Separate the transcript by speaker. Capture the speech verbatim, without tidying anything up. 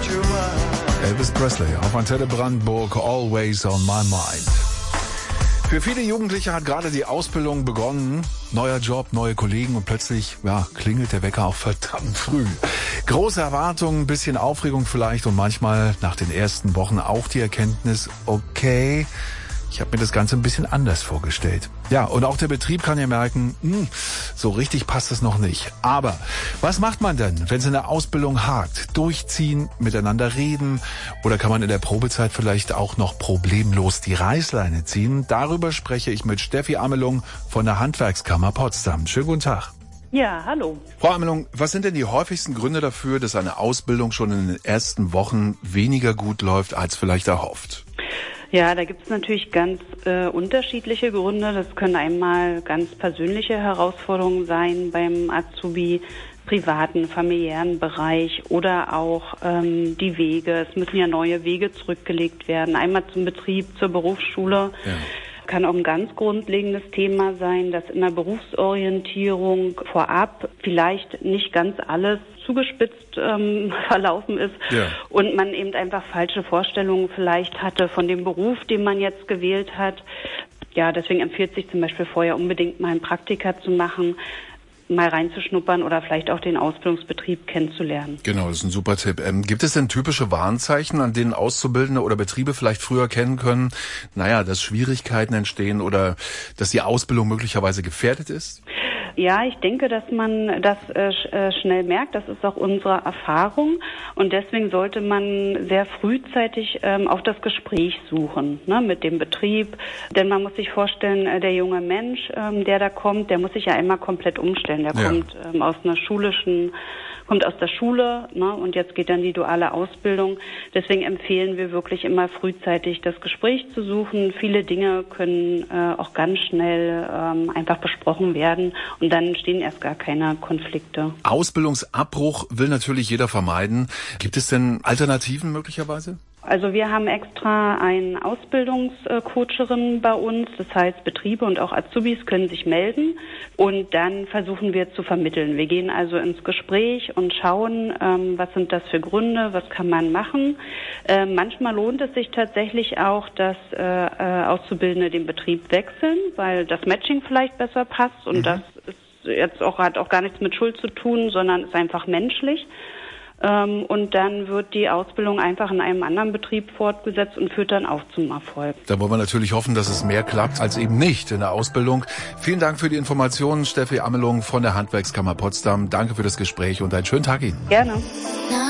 Speaker 1: Elvis Presley auf Antenne Brandenburg, Always on My Mind. Für viele Jugendliche hat gerade die Ausbildung begonnen. Neuer Job, neue Kollegen und plötzlich, ja, klingelt der Wecker auch verdammt früh. Große Erwartungen, ein bisschen Aufregung vielleicht und manchmal nach den ersten Wochen auch die Erkenntnis, okay, ich habe mir das Ganze ein bisschen anders vorgestellt. Ja, und auch der Betrieb kann ja merken, mh, so richtig passt es noch nicht. Aber was macht man denn, wenn es in der Ausbildung hakt? Durchziehen, miteinander reden oder kann man in der Probezeit vielleicht auch noch problemlos die Reißleine ziehen? Darüber spreche ich mit Steffi Amelung von der Handwerkskammer Potsdam. Schönen guten Tag.
Speaker 2: Ja, hallo.
Speaker 1: Frau Amelung, was sind denn die häufigsten Gründe dafür, dass eine Ausbildung schon in den ersten Wochen weniger gut läuft als vielleicht erhofft?
Speaker 2: Ja, da gibt es natürlich ganz äh, unterschiedliche Gründe. Das können einmal ganz persönliche Herausforderungen sein beim Azubi, privaten, familiären Bereich oder auch ähm, die Wege. Es müssen ja neue Wege zurückgelegt werden. Einmal zum Betrieb, zur Berufsschule. Ja. Kann auch ein ganz grundlegendes Thema sein, dass in der Berufsorientierung vorab vielleicht nicht ganz alles zugespitzt ähm, verlaufen ist ja. und man eben einfach falsche Vorstellungen vielleicht hatte von dem Beruf, den man jetzt gewählt hat. Ja, deswegen empfiehlt sich zum Beispiel vorher unbedingt mal ein Praktika zu machen, mal reinzuschnuppern oder vielleicht auch den Ausbildungsbetrieb kennenzulernen.
Speaker 1: Genau, das ist ein super Tipp. Ähm, gibt es denn typische Warnzeichen, an denen Auszubildende oder Betriebe vielleicht früher erkennen können, naja, dass Schwierigkeiten entstehen oder dass die Ausbildung möglicherweise gefährdet ist?
Speaker 2: Ja, ich denke, dass man das äh, schnell merkt. Das ist auch unsere Erfahrung. Und deswegen sollte man sehr frühzeitig ähm, auf das Gespräch suchen, ne, mit dem Betrieb. Denn man muss sich vorstellen, äh, der junge Mensch, ähm, der da kommt, der muss sich ja einmal komplett umstellen. Der ja. kommt ähm, aus einer schulischen kommt aus der Schule, ne, und jetzt geht dann die duale Ausbildung. Deswegen empfehlen wir wirklich immer frühzeitig das Gespräch zu suchen. Viele Dinge können äh, auch ganz schnell ähm, einfach besprochen werden und dann entstehen erst gar keine Konflikte.
Speaker 1: Ausbildungsabbruch will natürlich jeder vermeiden. Gibt es denn Alternativen möglicherweise?
Speaker 2: Also wir haben extra eine Ausbildungscoacherin bei uns, das heißt Betriebe und auch Azubis können sich melden und dann versuchen wir zu vermitteln. Wir gehen also ins Gespräch und schauen, ähm, was sind das für Gründe, was kann man machen. Äh, manchmal lohnt es sich tatsächlich auch, dass äh, Auszubildende den Betrieb wechseln, weil das Matching vielleicht besser passt und mhm. das ist jetzt auch, hat auch gar nichts mit Schuld zu tun, sondern ist einfach menschlich. Und dann wird die Ausbildung einfach in einem anderen Betrieb fortgesetzt und führt dann auch zum Erfolg.
Speaker 1: Da wollen wir natürlich hoffen, dass es mehr klappt als eben nicht in der Ausbildung. Vielen Dank für die Informationen, Steffi Amelung von der Handwerkskammer Potsdam. Danke für das Gespräch und einen schönen Tag Ihnen.
Speaker 2: Gerne.